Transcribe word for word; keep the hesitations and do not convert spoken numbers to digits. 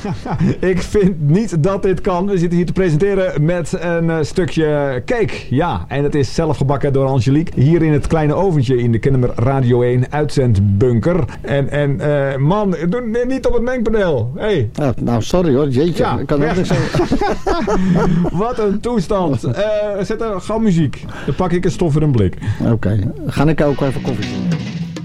Ik vind niet dat dit kan. We zitten hier te presenteren met een uh, stukje cake. Ja, en het is zelf gebakken door Angelique. Hier in het kleine oventje in de Kennemer Radio één uitzendbunker. En, en uh, man, doe niet op het mengpaneel. Hey. Ja, nou, sorry hoor. Jeetje. Ja, ik kan ook niet zeggen. Wat een toestand. Uh, zet er gauw muziek. Dan pak ik een stof in een blik. Oké. Okay. Ga ik ook even koffie doen.